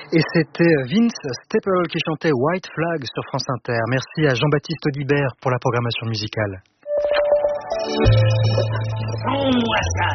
Et c'était Vince Staples qui chantait White Flag sur France Inter. Merci à Jean-Baptiste Audibert pour la programmation musicale. Prends-moi ça.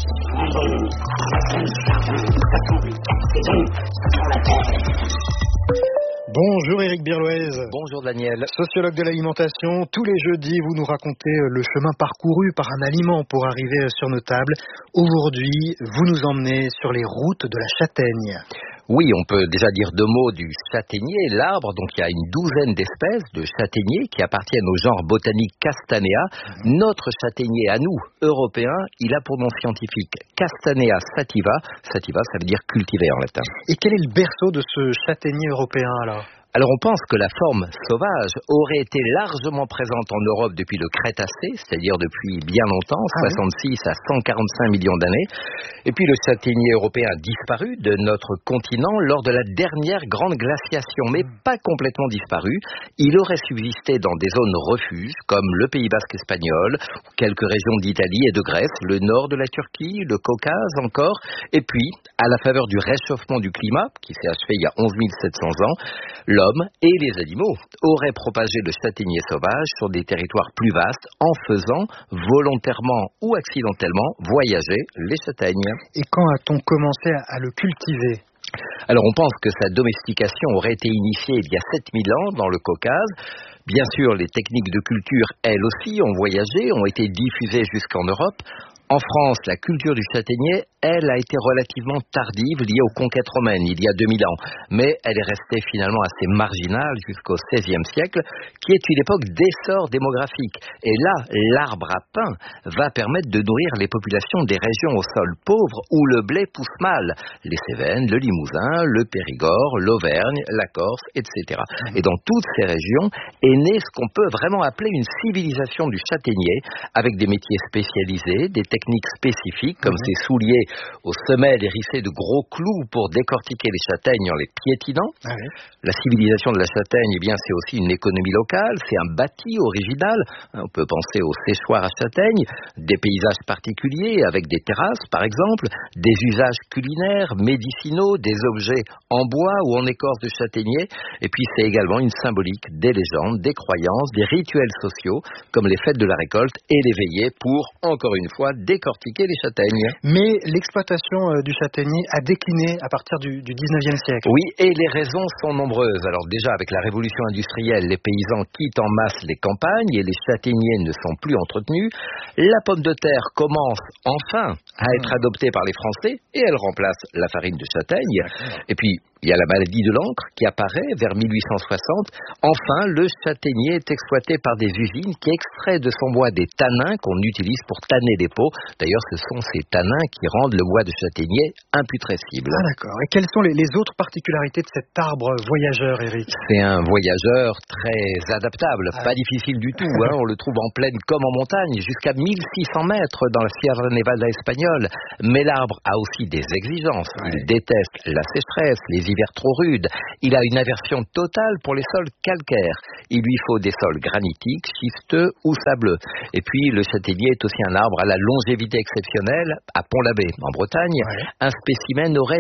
Bonjour Éric Birloez. Bonjour Daniel. Sociologue de l'alimentation, tous les jeudis vous nous racontez le chemin parcouru par un aliment pour arriver sur nos tables. Aujourd'hui, vous nous emmenez sur les routes de la châtaigne. Oui, on peut déjà dire deux mots du châtaignier, l'arbre. Donc il y a une douzaine d'espèces de châtaigniers qui appartiennent au genre botanique Castanea. Notre châtaignier à nous, Européens, il a pour nom scientifique Castanea sativa. Sativa, ça veut dire cultivé en latin. Et quel est le berceau de ce châtaignier européen alors ? Alors on pense que la forme sauvage aurait été largement présente en Europe depuis le Crétacé, c'est-à-dire depuis bien longtemps, 66 à 145 millions d'années. Et puis le châtaignier européen a disparu de notre continent lors de la dernière grande glaciation, mais pas complètement disparu. Il aurait subsisté dans des zones refuges, comme le Pays Basque espagnol, quelques régions d'Italie et de Grèce, le nord de la Turquie, le Caucase encore. Et puis, à la faveur du réchauffement du climat, qui s'est achevé il y a 11 700 ans, l'homme et les animaux auraient propagé le châtaignier sauvage sur des territoires plus vastes en faisant volontairement ou accidentellement voyager les châtaignes. Et quand a-t-on commencé à le cultiver ? Alors on pense que sa domestication aurait été initiée il y a 7000 ans dans le Caucase. Bien sûr, les techniques de culture, elles aussi, ont voyagé, ont été diffusées jusqu'en Europe. En France, la culture du châtaignier, elle, a été relativement tardive, liée aux conquêtes romaines, il y a 2000 ans. Mais elle est restée finalement assez marginale jusqu'au XVIe siècle, qui est une époque d'essor démographique. Et là, l'arbre à pain va permettre de nourrir les populations des régions au sol pauvre où le blé pousse mal. Les Cévennes, le Limousin, le Périgord, l'Auvergne, la Corse, etc. Et dans toutes ces régions est née ce qu'on peut vraiment appeler une civilisation du châtaignier, avec des métiers spécialisés, des techniques spécifiques, comme ces souliers aux semelles hérissées de gros clous pour décortiquer les châtaignes en les piétinant. La civilisation de la châtaigne, eh bien, c'est aussi une économie locale, c'est un bâti original. On peut penser aux séchoirs à châtaignes, des paysages particuliers avec des terrasses, par exemple, des usages culinaires, médicinaux, des objets en bois ou en écorce de châtaignier. Et puis, c'est également une symbolique des légendes, des croyances, des rituels sociaux, comme les fêtes de la récolte et les veillées pour, encore une fois, décortiquer les châtaignes. Mais l'exploitation du châtaignier a décliné à partir du 19e siècle. Oui, et les raisons sont nombreuses. Alors déjà, avec la révolution industrielle, les paysans quittent en masse les campagnes et les châtaigniers ne sont plus entretenus. La pomme de terre commence enfin à être adoptée par les Français et elle remplace la farine de châtaigne. Et puis, il y a la maladie de l'encre qui apparaît vers 1860. Enfin, le châtaignier est exploité par des usines qui extraient de son bois des tanins qu'on utilise pour tanner des peaux. D'ailleurs, ce sont ces tanins qui rendent le bois de châtaignier imputrescible. Ah d'accord. Et quelles sont les autres particularités de cet arbre voyageur, Éric ? C'est un voyageur très adaptable, pas difficile du tout. On le trouve en plaine comme en montagne, jusqu'à 1600 mètres dans la Sierra Nevada espagnole. Mais l'arbre a aussi des exigences. Il déteste la sécheresse, les hivers trop rudes. Il a une aversion totale pour les sols calcaires. Il lui faut des sols granitiques, schisteux ou sableux. Et puis, le châtaignier est aussi un arbre à la longévité exceptionnelle. À Pont-l'Abbé, en Bretagne, un spécimen aurait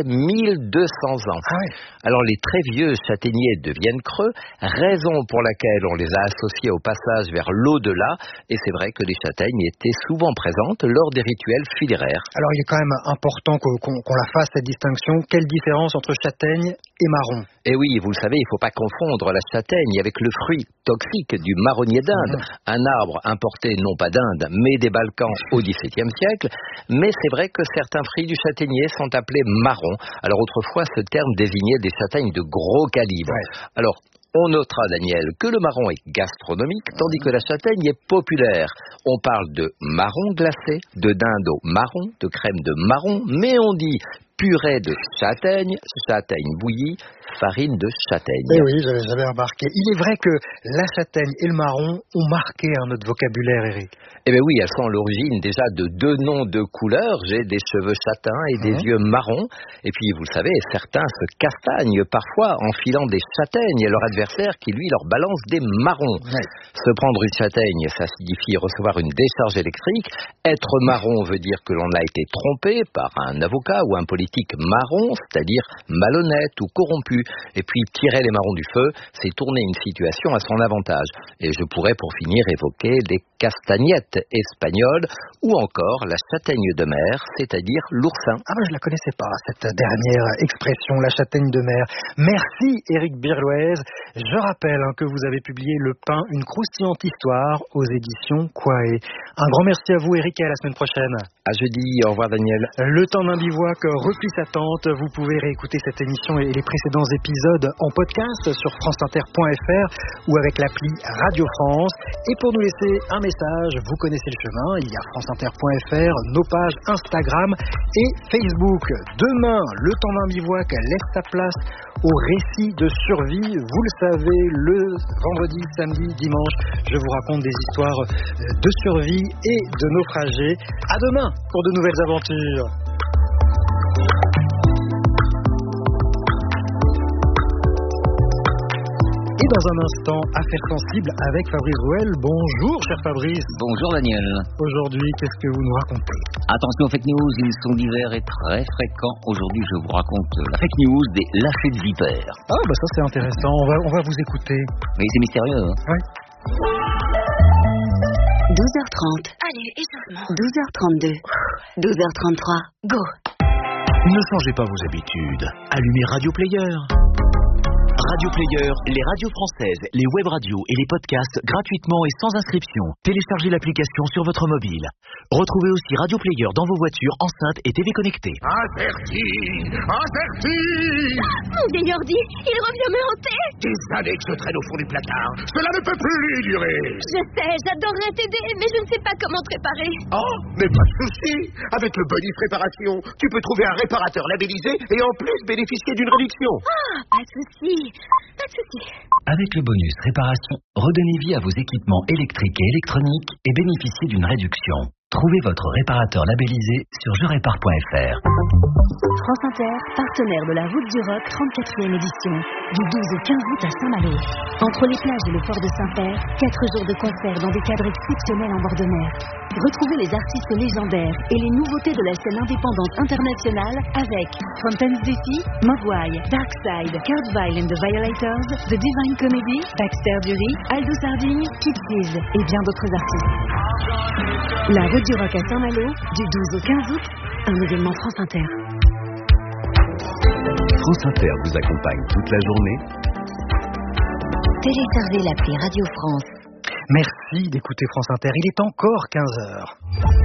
1200 ans. Alors, les très vieux châtaigniers deviennent creux, raison pour laquelle on les a associés au passage vers l'au-delà. Et c'est vrai que les châtaignes étaient souvent présentes lors des rituels funéraires. Alors, il est quand même important qu'on la fasse, cette distinction. Quelle différence entre châtaigne et marron ? Et oui, vous le savez, il ne faut pas confondre la châtaigne avec le fruit toxique du marronnier d'Inde, un arbre importé non pas d'Inde, mais des Balkans au XVIIe siècle. Mais c'est vrai que certains fruits du châtaignier sont appelés marrons. Alors autrefois, ce terme désignait des châtaignes de gros calibre. Alors, on notera, Daniel, que le marron est gastronomique, tandis que la châtaigne est populaire. On parle de marron glacé, de dinde au marron, de crème de marron, mais on dit purée de châtaigne, châtaigne bouillie, farine de châtaigne. Eh oui, j'avais remarqué. Il est vrai que la châtaigne et le marron ont marqué notre vocabulaire, Éric. Eh bien oui, elles sont à l'origine déjà de deux noms de couleurs. J'ai des cheveux châtains et des yeux marrons. Et puis, vous le savez, certains se castagnent parfois en filant des châtaignes à leur adversaire qui, lui, leur balance des marrons. Se prendre une châtaigne, ça signifie recevoir une décharge électrique. Être marron veut dire que l'on a été trompé par un avocat ou un policier politique marron, c'est-à-dire malhonnête ou corrompu. Et puis tirer les marrons du feu, c'est tourner une situation à son avantage. Et je pourrais pour finir évoquer les castagnettes espagnoles ou encore la châtaigne de mer, c'est-à-dire l'oursin. Ah ben je la connaissais pas, cette dernière expression, la châtaigne de mer. Merci Éric Birloez. Je rappelle que vous avez publié Le Pain, une croustillante histoire aux éditions Quae. Un grand merci à vous Éric et à la semaine prochaine. À jeudi, au revoir Daniel. Le temps d'un bivouac replie sa tente. Vous pouvez réécouter cette émission et les précédents épisodes en podcast sur franceinter.fr ou avec l'appli Radio France. Et pour nous laisser un message, vous connaissez le chemin, il y a franceinter.fr, nos pages Instagram et Facebook. Demain, le temps d'un bivouac laisse sa place au récit de survie. Vous le savez, le vendredi, samedi, dimanche, je vous raconte des histoires de survie et de naufragés. À demain pour de nouvelles aventures. Et dans un instant, affaires sensibles avec Fabrice Rouel. Bonjour cher Fabrice. Bonjour Daniel. Aujourd'hui, qu'est-ce que vous nous racontez? Attention aux fake news, ils sont divers et très fréquents. Aujourd'hui, je vous raconte la fake news des lâchers de vipères. Ah bah ça c'est intéressant, on va vous écouter. Mais c'est mystérieux, hein? Oui. 12h30. Allez, échauffement. 12h32. 12h33. Go. Ne changez pas vos habitudes. Allumez Radio Player. Radio Player, les radios françaises, les web radios et les podcasts gratuitement et sans inscription. Téléchargez l'application sur votre mobile. Retrouvez aussi Radio Player dans vos voitures, enceintes et TV connectées. Averti! Averti! Mon vieil ordi, il revient me hanter. Des années que je traîne au fond du placard. Cela ne peut plus durer. Je sais, j'adorerais t'aider, mais je ne sais pas comment te réparer. Oh, mais pas de souci. Avec le bonus réparation, tu peux trouver un réparateur labellisé et en plus bénéficier d'une réduction. Ah, pas de souci. Pas de souci. Avec le bonus réparation, redonnez vie à vos équipements électriques et électroniques et bénéficiez d'une réduction. Trouvez votre réparateur labellisé sur jerépare.fr. France Inter, partenaire de la Route du Rock 34e édition, du 12 au 15 août à Saint-Malo. Entre les plages et le port de Saint-Père, 4 jours de concerts dans des cadres exceptionnels en bord de mer. Retrouvez les artistes légendaires et les nouveautés de la scène indépendante internationale avec Fontaines DC, Mogwai, Darkside, Kurt Vile and the Violators, The Divine Comedy, Baxter Dury, Aldo Sardine, Pixies et bien d'autres artistes. La Route du Rock à Saint-Malo, du 12 au 15 août, un événement France Inter. France Inter vous accompagne toute la journée. Téléchargez l'appli Radio France. Merci d'écouter France Inter, il est encore 15h.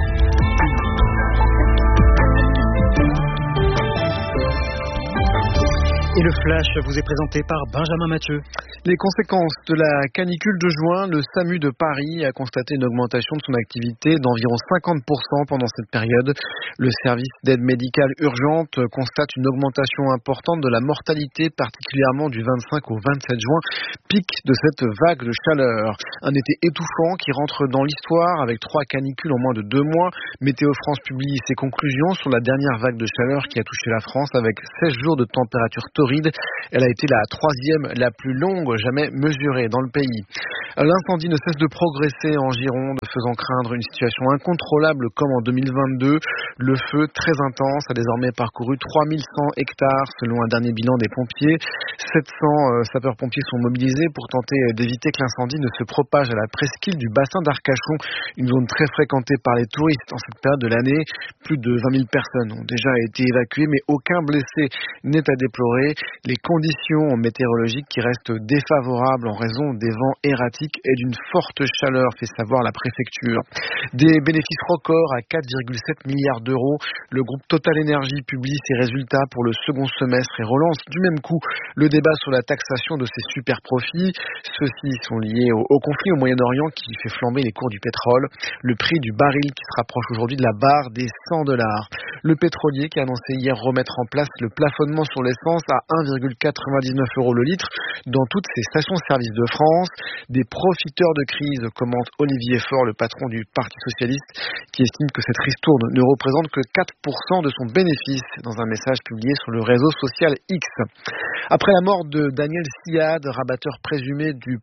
Et le flash vous est présenté par Benjamin Mathieu. Les conséquences de la canicule de juin, le SAMU de Paris a constaté une augmentation de son activité d'environ 50% pendant cette période. Le service d'aide médicale urgente constate une augmentation importante de la mortalité, particulièrement du 25 au 27 juin, pic de cette vague de chaleur. Un été étouffant qui rentre dans l'histoire avec 3 canicules en moins de 2 mois. Météo France publie ses conclusions sur la dernière vague de chaleur qui a touché la France avec 16 jours de température torride. Elle a été la 3e la plus longue jamais mesurée dans le pays. L'incendie ne cesse de progresser en Gironde, faisant craindre une situation incontrôlable comme en 2022. Le feu, très intense, a désormais parcouru 3100 hectares selon un dernier bilan des pompiers. 700 sapeurs-pompiers sont mobilisés pour tenter d'éviter que l'incendie ne se propage à la presqu'île du bassin d'Arcachon, une zone très fréquentée par les touristes en cette période de l'année. Plus de 20 000 personnes ont déjà été évacuées, mais aucun blessé n'est à déplorer. Les conditions météorologiques qui restent défavorables en raison des vents erratiques et d'une forte chaleur, fait savoir la préfecture. Des bénéfices records à 4,7 milliards d'euros. Le groupe Total Energy publie ses résultats pour le second semestre et relance du même coup le débat sur la taxation de ses super profits. Ceux-ci sont liés au conflit au Moyen-Orient qui fait flamber les cours du pétrole. Le prix du baril qui se rapproche aujourd'hui de la barre des $100. Le pétrolier qui a annoncé hier remettre en place le plafonnement sur l'essence à 1,99 € le litre dans toutes ses stations-service de France. Des profiteurs de crise, commente Olivier Faure, le patron du Parti Socialiste, qui estime que cette ristourne ne représente que 4% de son bénéfice dans un message publié sur le réseau social X. Après la mort de Daniel Siad, rabatteur présumé du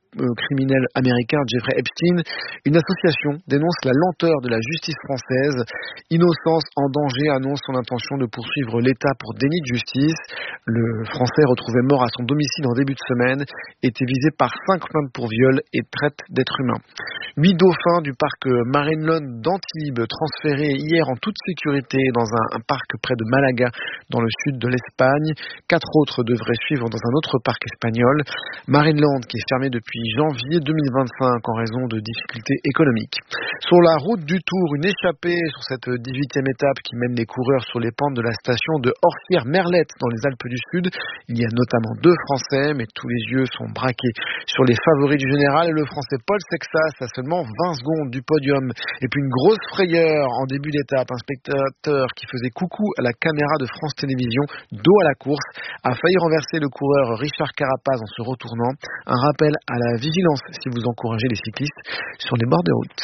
criminel américain Jeffrey Epstein. Une association dénonce la lenteur de la justice française. Innocence en danger annonce son intention de poursuivre l'État pour déni de justice. Le Français retrouvé mort à son domicile en début de semaine était visé par 5 plaintes pour viol et traite d'êtres humains. 8 dauphins du parc Marineland d'Antibes transférés hier en toute sécurité dans un parc près de Malaga dans le sud de l'Espagne. 4 autres devraient suivre dans un autre parc espagnol. Marineland qui est fermé depuis janvier 2025 en raison de difficultés économiques. Sur la route du Tour, une échappée sur cette 18e étape qui mène les coureurs sur les pentes de la station de Orsières-Merlette dans les Alpes du Sud. Il y a notamment 2 Français, mais tous les yeux sont braqués sur les favoris du général. Le Français Paul Sexas a seulement 20 secondes du podium. Et puis une grosse frayeur en début d'étape. Un spectateur qui faisait coucou à la caméra de France Télévisions, dos à la course, a failli renverser le coureur Richard Carapaz en se retournant. Un rappel à la vigilance si vous encouragez les cyclistes sur les bords de route.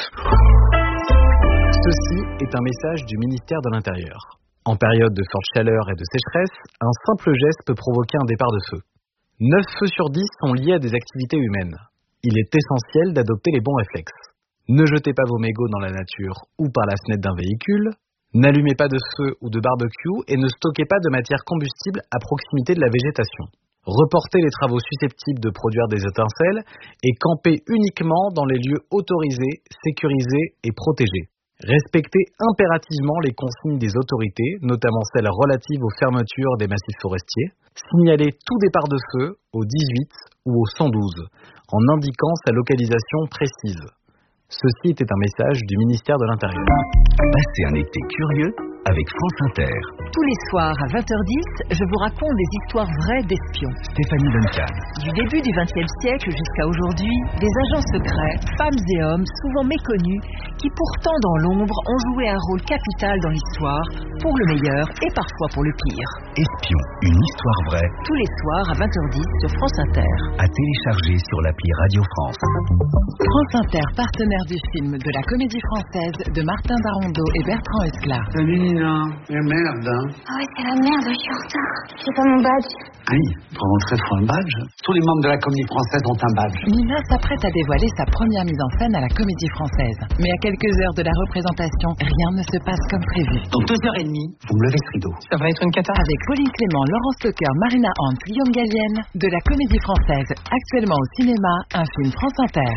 Ceci est un message du ministère de l'Intérieur. En période de forte chaleur et de sécheresse, un simple geste peut provoquer un départ de feu. 9 feux sur 10 sont liés à des activités humaines. Il est essentiel d'adopter les bons réflexes. Ne jetez pas vos mégots dans la nature ou par la fenêtre d'un véhicule. N'allumez pas de feu ou de barbecue et ne stockez pas de matière combustible à proximité de la végétation. Reportez les travaux susceptibles de produire des étincelles et campez uniquement dans les lieux autorisés, sécurisés et protégés. Respectez impérativement les consignes des autorités, notamment celles relatives aux fermetures des massifs forestiers. Signalez tout départ de feu au 18 ou au 112 en indiquant sa localisation précise. Ceci était un message du ministère de l'Intérieur. Passez un été curieux avec France Inter. Tous les soirs à 20h10, je vous raconte des histoires vraies d'espions. Stéphanie Duncan. Du début du XXe siècle jusqu'à aujourd'hui, des agents secrets, femmes et hommes, souvent méconnus, qui pourtant dans l'ombre ont joué un rôle capital dans l'histoire, pour le meilleur et parfois pour le pire. Espion, une histoire vraie. Tous les soirs à 20h10 sur France Inter. À télécharger sur l'appli Radio France. France Inter, partenaire du film de la Comédie Française de Martin Barondeau et Bertrand Esclar. Salut Nina, merde hein. Ah ouais, c'est la merde, je suis en retard. J'ai pas mon badge. Oui, pour rentrer, faut un badge. Tous les membres de la Comédie Française ont un badge. Nina s'apprête à dévoiler sa première mise en scène à la Comédie Française. Mais à quelques heures de la représentation, rien ne se passe comme prévu. Dans 2h30, vous me levez ce rideau. Ça va être une cata. Avec Pauline Clément, Laurence Lecoeur, Marina Hans, Guillaume Gallienne, de la Comédie Française, actuellement au cinéma, un film France Inter.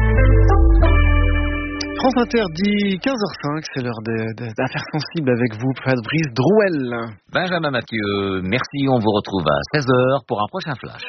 France Inter dit 15h05, c'est l'heure d'affaires sensibles avec vous, Fabrice Drouel. Benjamin Mathieu, merci, on vous retrouve à 16h pour un prochain flash.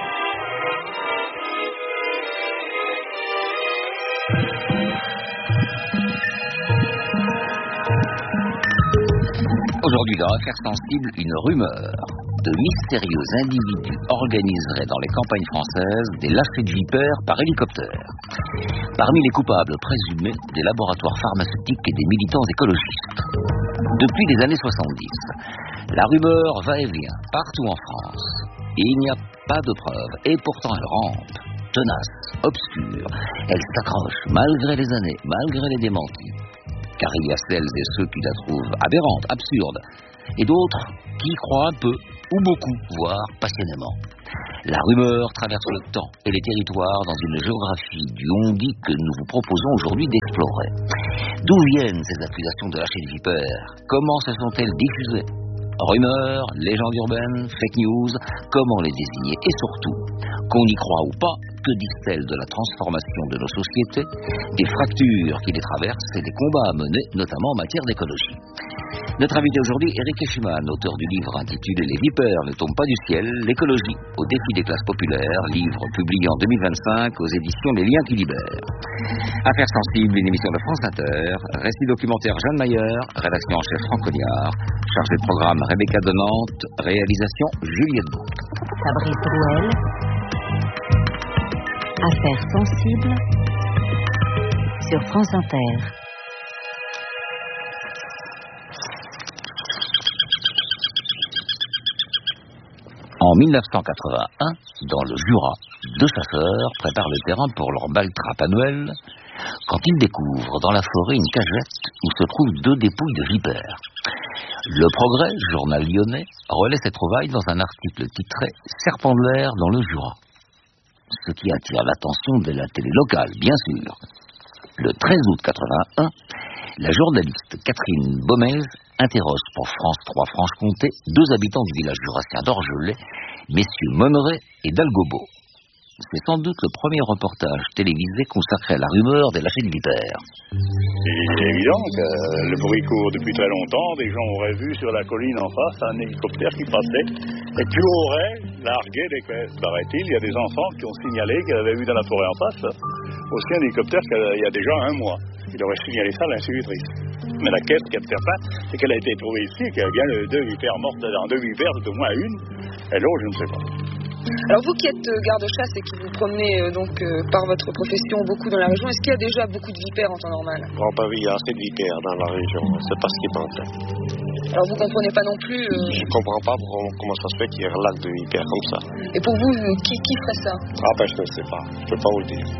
Aujourd'hui, dans Affaires sensibles, une rumeur. De mystérieux individus organiseraient dans les campagnes françaises des lâchers de vipères par hélicoptère. Parmi les coupables présumés, des laboratoires pharmaceutiques et des militants écologistes. Depuis les années 70, la rumeur va et vient partout en France. Et il n'y a pas de preuves, et pourtant elle rampe, tenace, obscure. Elle s'accroche malgré les années, malgré les démentis. Car il y a celles et ceux qui la trouvent aberrante, absurde, et d'autres qui y croient un peu, ou beaucoup, voire passionnément. La rumeur traverse le temps et les territoires dans une géographie du on-dit que nous vous proposons aujourd'hui d'explorer. D'où viennent ces accusations de lâcher de vipères? Comment se sont-elles diffusées? Rumeurs, légendes urbaines, fake news, comment les désigner? Et surtout, qu'on y croit ou pas, que disent-elles de la transformation de nos sociétés, des fractures qui les traversent et des combats à mener, notamment en matière d'écologie? Notre invité aujourd'hui, Éric Eschumann, auteur du livre intitulé « Les vipères ne tombent pas du ciel, l'écologie au défi des classes populaires », livre publié en 2025 aux éditions Les Liens qui libèrent. Affaires sensibles, une émission de France Inter, récit documentaire Jeanne Mayer, rédaction en chef Franck Cognard, chargé de programme Rebecca de Nantes, réalisation Juliette Beau. Fabrice Drouel. Affaires sensibles sur France Inter. En 1981, dans le Jura, 2 chasseurs préparent le terrain pour leur bal-trappe annuel quand ils découvrent dans la forêt une cagette où se trouvent 2 dépouilles de vipères. Le Progrès, journal lyonnais, relaie ces trouvailles dans un article titré « Serpent de l'air dans le Jura ». ce qui attire l'attention de la télé locale, bien sûr. Le 13 août 81, la journaliste Catherine Baumez interroge pour France 3 Franche-Comté 2 habitants du village jurassien d'Orgelet, messieurs Monneret et Dalgobo. C'est sans doute le premier reportage télévisé consacré à la rumeur des lâchers de vipères. C'est évident que le bruit court depuis très longtemps. Des gens auraient vu sur la colline en face un hélicoptère qui passait et qui aurait largué des caisses. Paraît-il, il y a des enfants qui ont signalé qu'ils avaient vu dans la forêt en face aussi un hélicoptère il y a déjà un mois. Il aurait signalé ça à l'institutrice. Mais la caisse qui observe pas, c'est qu'elle a été trouvée ici, qu'il y a bien 2 vipères mortes dedans. 2 vipères, tout au moins une, et l'autre, je ne sais pas. Alors vous qui êtes garde-chasse et qui vous promenez par votre profession beaucoup dans la région, est-ce qu'il y a déjà beaucoup de vipères en temps normal? Grand Paris, il y a assez de vipères dans la région, c'est pas ce qui est en fait. Alors vous comprenez pas non plus Je comprends pas comment ça se fait qu'il y ait un lac de vipères comme ça. Et pour vous, qui ferait ça? Ah ben je ne sais pas, je peux pas vous le dire.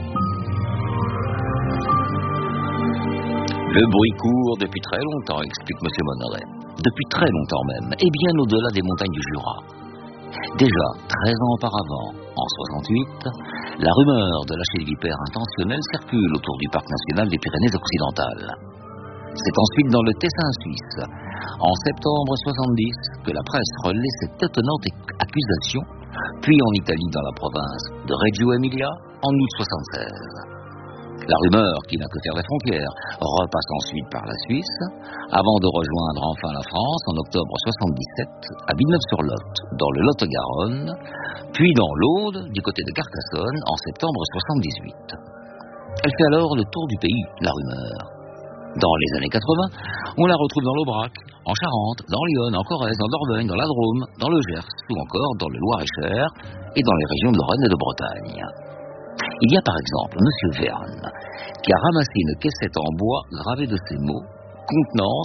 Le bruit court depuis très longtemps, explique M. Monneret. Depuis très longtemps même, et bien au-delà des montagnes du Jura. Déjà, 13 ans auparavant, en 68, la rumeur de lâcher de vipères intentionnelles circule autour du parc national des Pyrénées occidentales. C'est ensuite dans le Tessin suisse, en septembre 70, que la presse relaie cette étonnante accusation, puis en Italie dans la province de Reggio Emilia, en août 76. La rumeur, qui n'a que faire des frontières, repasse ensuite par la Suisse, avant de rejoindre enfin la France en octobre 77, à Villeneuve-sur-Lot, dans le Lot-et-Garonne, puis dans l'Aude, du côté de Carcassonne, en septembre 78. Elle fait alors le tour du pays, la rumeur. Dans les années 80, on la retrouve dans l'Aubrac, en Charente, dans l'Yonne, en Corrèze, en Dordogne, dans la Drôme, dans le Gers, ou encore dans le Loir-et-Cher, et dans les régions de Lorraine et de Bretagne. Il y a par exemple M. Verne, qui a ramassé une caissette en bois gravée de ces mots « Contenance,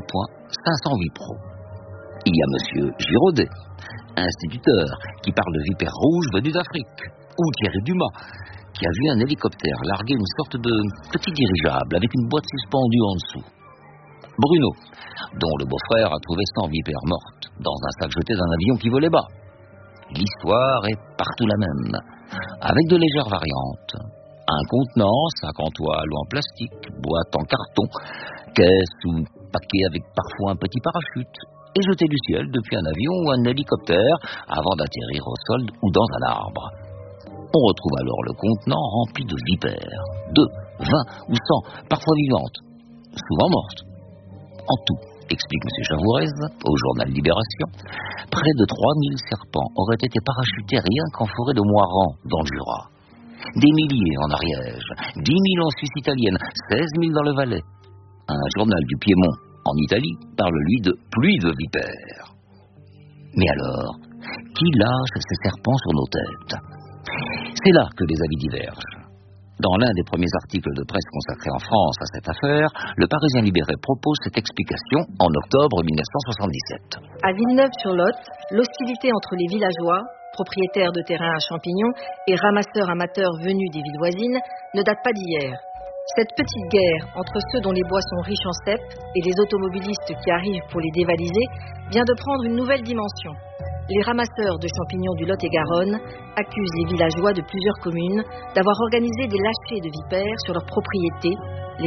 508 pro ». Il y a M. Giraudet, instituteur, qui parle de vipères rouges venues d'Afrique. Ou Thierry Dumas, qui a vu un hélicoptère larguer une sorte de petit dirigeable avec une boîte suspendue en dessous. Bruno, dont le beau-frère a trouvé 100 vipères mortes dans un sac jeté d'un avion qui volait bas. L'histoire est partout la même, avec de légères variantes. Un contenant, sac en toile ou en plastique, boîte en carton, caisse ou paquet avec parfois un petit parachute, et jeté du ciel depuis un avion ou un hélicoptère avant d'atterrir au sol ou dans un arbre. On retrouve alors le contenant rempli de vipères, 2, 20 ou 100, parfois vivantes, souvent mortes. En tout, explique M. Chavourez au journal Libération, près de 3000 serpents auraient été parachutés rien qu'en forêt de Moirans, dans le Jura. Des milliers en Ariège, 10 000 en Suisse italienne, 16 000 dans le Valais. Un journal du Piémont, en Italie, parle lui de pluie de vipères. Mais alors, qui lâche ces serpents sur nos têtes? C'est là que les avis divergent. Dans l'un des premiers articles de presse consacrés en France à cette affaire, le Parisien libéré propose cette explication en octobre 1977. À Villeneuve-sur-Lot, l'hostilité entre les villageois, propriétaires de terrains à champignons et ramasseurs amateurs venus des villes voisines, ne date pas d'hier. Cette petite guerre entre ceux dont les bois sont riches en steppes et les automobilistes qui arrivent pour les dévaliser vient de prendre une nouvelle dimension. Les ramasseurs de champignons du Lot-et-Garonne accusent les villageois de plusieurs communes d'avoir organisé des lâchers de vipères sur leurs propriétés,